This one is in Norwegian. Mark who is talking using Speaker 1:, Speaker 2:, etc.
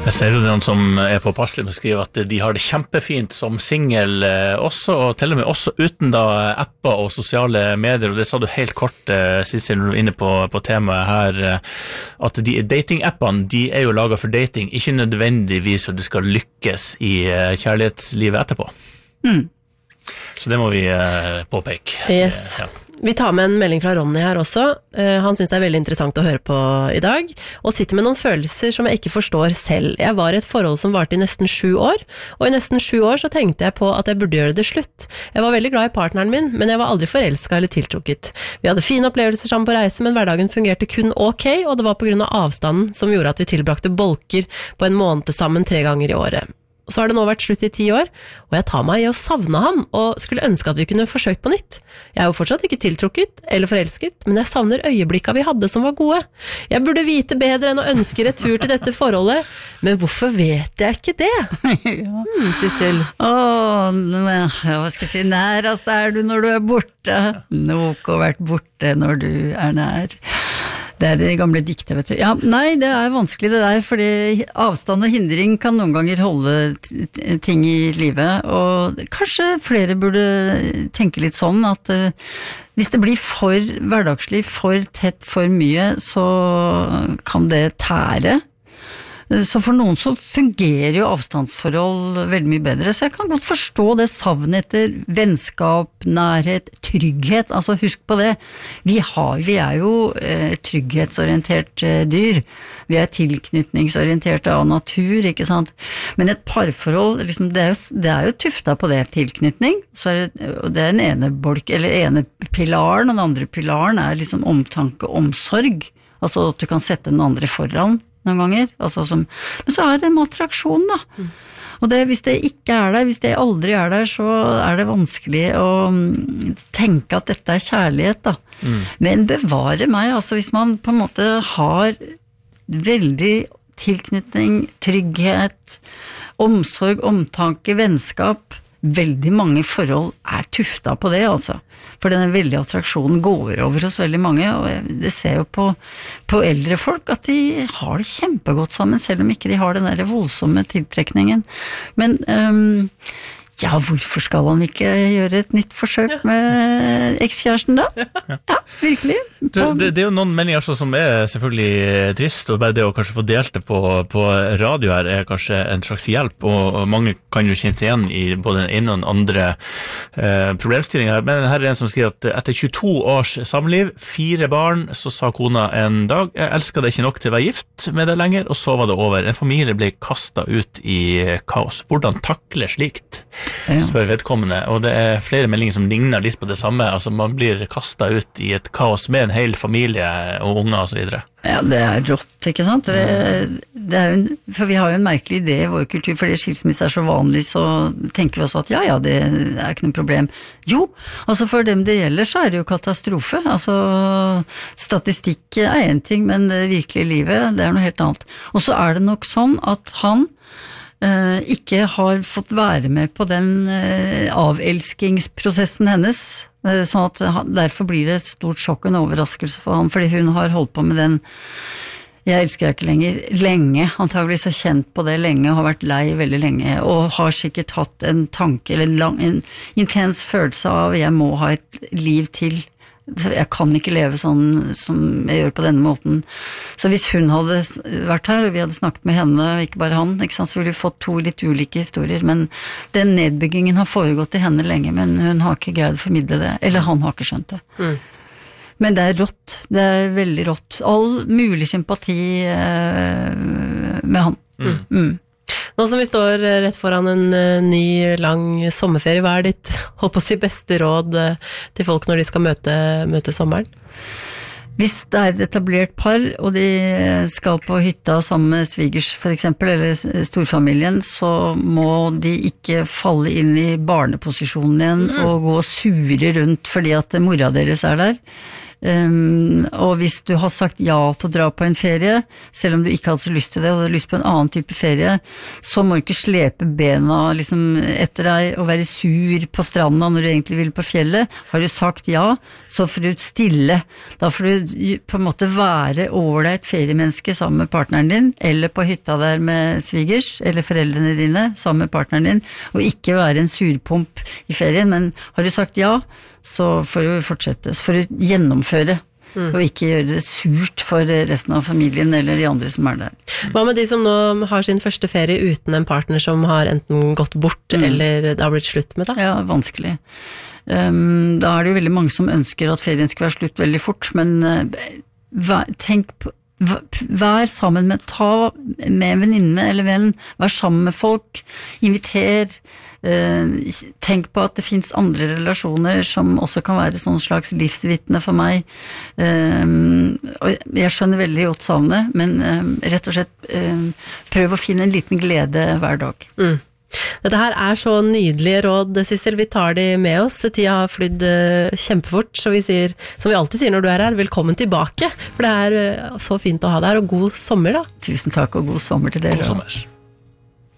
Speaker 1: Jeg ser jo noen som påpasselig med å skrive at de har det kjempefint som single også, og til og med også uten da apper og sosiale medier, og det sa du helt kort sist når du var inne på temaet her, at de dating-appene, de jo laget for dating, ikke nødvendigvis at du skal lykkes i kjærlighetslivet etterpå. Så det må vi påpeke.
Speaker 2: Yes. Ja. Vi tar med en melding fra Ronny her også. Han synes det veldig interessant å høre på i dag, og sitter med noen følelser som jeg ikke forstår selv. Jeg var i et forhold som varte i nesten 7 år, og i nesten 7 år så tenkte jeg på at jeg burde gjøre det slutt. Jeg var veldig glad i partneren min, men jeg var aldri forelsket eller tiltrukket. Vi hadde fine opplevelser sammen på reise, men hverdagen fungerte kun ok, og det var på grunn av avstanden som gjorde at vi tilbrakte bolker på en måned sammen 3 ganger i året. Så har det nå vært slutt i 10 år, og jeg tar meg i å savne han, og skulle ønske at vi kunne forsøkt på nytt. Jeg jo fortsatt ikke tiltrukket eller forelsket, men jeg savner øyeblikka vi hadde som var gode. Jeg burde vite bedre enn å ønske retur til dette forholdet, men hvorfor vet jeg ikke det? Sissel.
Speaker 3: Hva skal jeg si, nærast du når du borte, nok å vært borte når du nær. Det det gamle diktet, vet du. Ja, nei, det vanskelig det der, fordi avstand og hindring kan noen ganger holde ting i livet, og kanskje flere burde tenke litt sånn, at hvis det blir for hverdagslig, for tett, for mye, så kan det tære. Så for noen så fungerer jo avstandsforhold veldig mye bedre, så jeg kan godt forstå det savnet etter vennskap, nærhet, trygghet, altså husk på det, vi jo trygghetsorientert dyr, vi tilknytningsorienterte av natur, ikke sant, men et parforhold, liksom, det jo tufta på det, tilknytning, så det den ene bolk, eller ene pilaren, og den andre pilaren liksom omtanke, omsorg, altså at du kan sette den andre foran, noen ganger, altså men så det en attraksjon da, og hvis det ikke der, hvis det aldri der, så det vanskelig å tenke at dette kjærlighet da, men bevare meg, altså hvis man på en måte har veldig tilknytning, trygghet, omsorg, omtanke, vennskap, veldig mange forhold tufta på det altså, for denne veldige attraksjonen går over hos veldig mange, og det ser jo på eldre folk at de har det kjempegodt sammen, selv om ikke de har den der voldsomme tiltrekningen, men ja, hvorfor skal han ikke gjøre et nytt forsøk med ekskjæresten da? Ja, virkelig.
Speaker 1: Det jo noen meninger som selvfølgelig trist, og bare det å kanskje få delt det på radio her kanskje en slags hjelp, og mange kan jo kjenne seg igjen i både den ene og den andre problemstillingen her. Men her en som skriver at etter 22 års samliv, 4 barn, så sa kona en dag, jeg elsker deg ikke nok til å være gift med deg lenger, og så var det over. En familie ble kastet ut i kaos. Hvordan takle slikt? Spør vedkommende, og det flere meldinger som ligner litt på det samme, altså man blir kastet ut i et kaos med en hel familie og unger og så videre.
Speaker 3: Ja, det rått, ikke sant? For vi har jo en merkelig idé i vår kultur, fordi skilsmisse så vanlig, så tenker vi også at ja, det ikke noe problem. Jo, altså for dem det gjelder, så det jo katastrofe. Altså, statistikk en ting, men det virkelige livet, det noe helt annet. Og så det nok sånn at han ikke har fått være med på den avelskingsprosessen hennes, sånn at derfor blir det et stort sjokk og en overraskelse for han, fordi hun har holdt på med den jeg elsker deg ikke lenger, lenge, antagelig så kjent på det lenge, har vært lei veldig lenge, og har sikkert hatt en tanke, eller en intens følelse av jeg må ha et liv til, jeg kan ikke leve sånn som jeg gjør på denne måten. Så hvis hun hadde vært her, og vi hadde snakket med henne, ikke bare han, ikke sant, så ville vi fått 2 litt ulike historier, men den nedbyggingen har foregått i henne lenge, men hun har ikke greid å formidle det, eller han har ikke skjønt det. Men det rått, det veldig rått. All mulig sympati med han.
Speaker 2: Nå som vi står rett foran en ny, lang sommerferie, hva ditt, håper å si, beste råd til folk når de skal møte sommeren?
Speaker 3: Hvis det et etablert par, og de skal på hytta sammen med svigers for eksempel, eller storfamilien, så må de ikke falle inn i barneposisjonen igjen og gå og sure rundt fordi at mora deres der. Og hvis du har sagt ja til å dra på en ferie, selv om du ikke hadde så lyst til det, og du hadde lyst på en annen type ferie, så må du ikke slepe bena liksom etter deg og være sur på stranda når du egentlig vil på fjellet. Har du sagt ja, så får du stille. Da får du på en måte være ålreit feriemenneske sammen med partneren din, eller på hytta der med svigers, eller foreldrene dine sammen med partneren din, og ikke være en surpump i ferien, men har du sagt ja, så får du fortsette, så får du gjennomføre, og ikke gjøre det surt for resten av familien eller de andre som der.
Speaker 2: Hva med de som nå har sin første ferie uten en partner som har enten gått bort eller det har blitt slutt med da?
Speaker 3: Ja, vanskelig. Da det jo veldig mange som ønsker at ferien skal være slutt veldig fort, men tenk på vær sammen med, ta med en venninne eller venn, vær sammen med folk, inviter, tenk på at det finnes andre relasjoner som også kan være sånn slags livsvitne for meg, og jeg skjønner veldig godt savnet, men rett og slett prøv å finne en liten glede hver dag.
Speaker 2: Dette her så nydelige råd, Sissel. Vi tar de med oss. Tida har flydd kjempefort, så vi sier, som vi alltid sier når du her, velkommen tilbake. For det så fint å ha deg her, og god sommer da.
Speaker 3: Tusen takk, og god sommer til dere.
Speaker 1: God sommer.